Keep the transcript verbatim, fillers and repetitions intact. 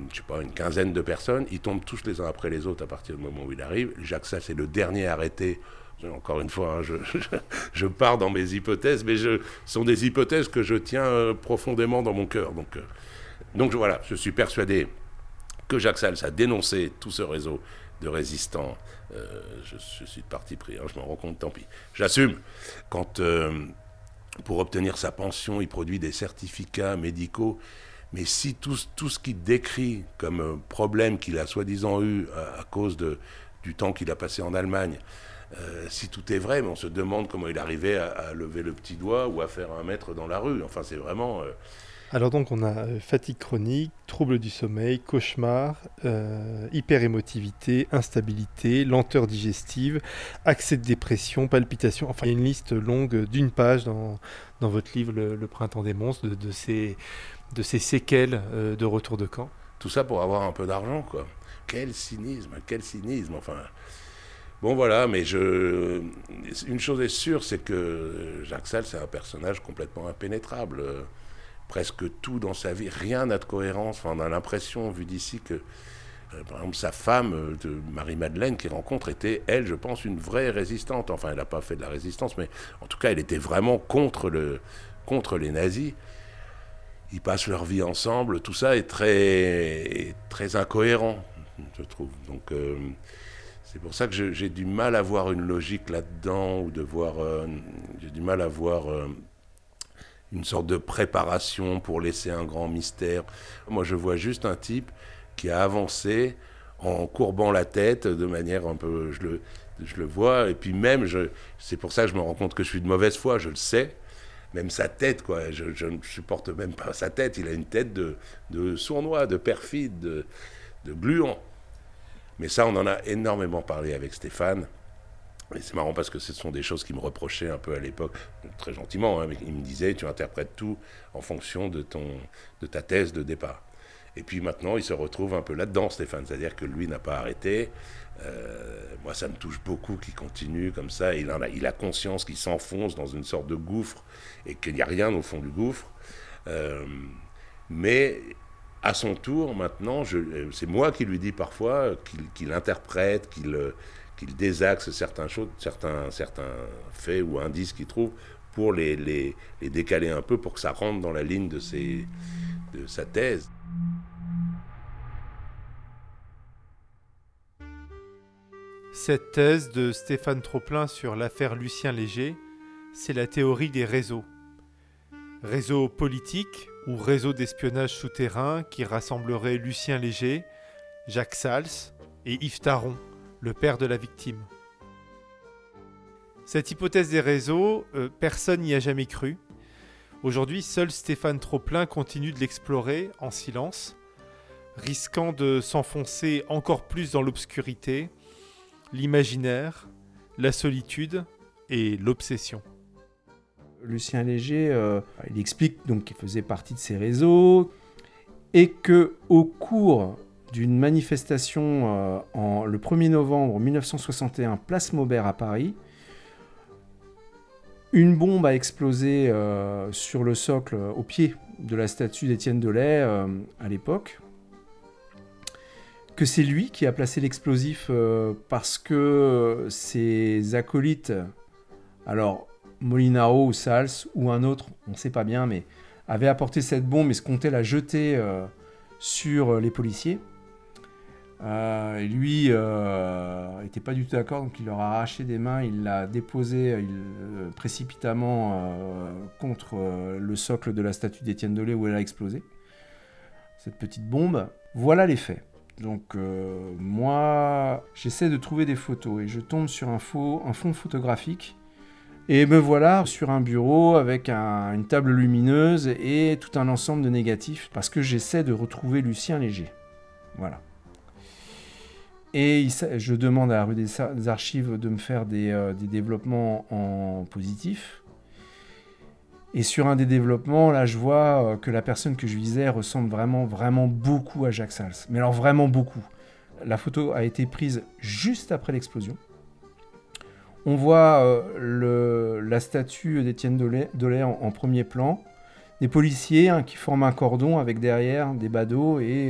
je sais pas, une quinzaine de personnes. Ils tombent tous les uns après les autres à partir du moment où il arrive. Jacques Sals est le dernier arrêté. Encore une fois, hein, je, je, je pars dans mes hypothèses, mais ce sont des hypothèses que je tiens euh, profondément dans mon cœur. Donc, euh, donc voilà, je suis persuadé que Jacques Sals a dénoncé tout ce réseau de résistants. Euh, je, je suis de parti pris, hein, je m'en rends compte, tant pis. J'assume. Quand, euh, pour obtenir sa pension, il produit des certificats médicaux, mais si tout, tout ce qu'il décrit comme euh, problème qu'il a soi-disant eu à, à cause de, du temps qu'il a passé en Allemagne, Euh, si tout est vrai, mais on se demande comment il arrivait à, à lever le petit doigt ou à faire un mètre dans la rue. Enfin, c'est vraiment... Euh... Alors donc, on a euh, fatigue chronique, troubles du sommeil, cauchemar, euh, hyperémotivité, instabilité, lenteur digestive, accès de dépression, palpitations. Enfin, il y a une liste longue d'une page dans, dans votre livre Le, Le Printemps des monstres, de, de, ces, de ces séquelles euh, de retour de camp. Tout ça pour avoir un peu d'argent, quoi. Quel cynisme, quel cynisme, enfin... Bon voilà, mais je... une chose est sûre, c'est que Jacques Sals, c'est un personnage complètement impénétrable. Euh, presque tout dans sa vie, rien n'a de cohérence. Enfin, on a l'impression, vu d'ici, que euh, par exemple sa femme, de Marie-Madeleine, qu'il rencontre, était, elle, je pense, une vraie résistante. Enfin, elle n'a pas fait de la résistance, mais en tout cas, elle était vraiment contre, le... contre les nazis. Ils passent leur vie ensemble, tout ça est très, très incohérent, je trouve. Donc... Euh... C'est pour ça que je, j'ai du mal à voir une logique là-dedans, ou de voir, euh, j'ai du mal à voir euh, une sorte de préparation pour laisser un grand mystère. Moi, je vois juste un type qui a avancé en courbant la tête de manière un peu... Je le, je le vois, et puis même, je, c'est pour ça que je me rends compte que je suis de mauvaise foi, je le sais. Même sa tête, quoi, je, je ne supporte même pas sa tête. Il a une tête de, de sournois, de perfide, de, de gluant. Mais ça, on en a énormément parlé avec Stéphane. Et c'est marrant parce que ce sont des choses qu'il me reprochait un peu à l'époque, très gentiment. Hein, mais il me disait, tu interprètes tout en fonction de, ton, de ta thèse de départ. Et puis maintenant, il se retrouve un peu là-dedans, Stéphane. C'est-à-dire que lui n'a pas arrêté. Euh, moi, ça me touche beaucoup qu'il continue comme ça. Il, en a, il a conscience qu'il s'enfonce dans une sorte de gouffre et qu'il n'y a rien au fond du gouffre. Euh, mais... À son tour, maintenant, je, c'est moi qui lui dis parfois qu'il, qu'il interprète, qu'il, qu'il désaxe certains, choses, certains, certains faits ou indices qu'il trouve pour les, les, les décaler un peu pour que ça rentre dans la ligne de, ses, de sa thèse. Cette thèse de Stéphane Troplin sur l'affaire Lucien Léger, c'est la théorie des réseaux. Réseau politique ou réseau d'espionnage souterrain qui rassemblerait Lucien Léger, Jacques Sals et Yves Taron, le père de la victime. Cette hypothèse des réseaux, euh, personne n'y a jamais cru. Aujourd'hui, seul Stéphane Troplin continue de l'explorer en silence, risquant de s'enfoncer encore plus dans l'obscurité, l'imaginaire, la solitude et l'obsession. Lucien Léger, euh, il explique donc qu'il faisait partie de ces réseaux et que au cours d'une manifestation euh, en, le premier novembre mille neuf cent soixante et un, place Maubert à Paris, une bombe a explosé euh, sur le socle au pied de la statue d'Étienne Delay euh, à l'époque. Que c'est lui qui a placé l'explosif euh, parce que ses acolytes, alors Molinaro ou Sals ou un autre, on ne sait pas bien, mais avait apporté cette bombe et se comptait la jeter euh, sur les policiers. Euh, et lui n'était euh, pas du tout d'accord, donc il leur a arraché des mains, il l'a déposé il, euh, précipitamment euh, contre euh, le socle de la statue d'Étienne Delay où elle a explosé. Cette petite bombe, voilà les faits. Donc euh, moi, j'essaie de trouver des photos et je tombe sur un, faux, un fond photographique. Et me voilà sur un bureau avec un, une table lumineuse et tout un ensemble de négatifs parce que j'essaie de retrouver Lucien Léger. Voilà. Et il, je demande à la rue des Archives de me faire des, euh, des développements en positif. Et sur un des développements, là, je vois que la personne que je visais ressemble vraiment, vraiment beaucoup à Jacques Sals. Mais alors vraiment beaucoup. La photo a été prise juste après l'explosion. On voit euh, le, la statue d'Étienne Delay en, en premier plan, des policiers hein, qui forment un cordon avec derrière des badauds et